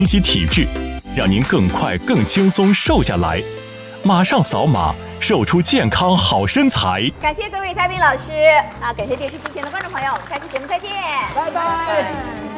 分析体质，让您更快更轻松瘦下来。马上扫码，瘦出健康好身材。 感谢各位嘉宾老师，那感谢电视机前的观众朋友，我们下期节目再见， 拜拜。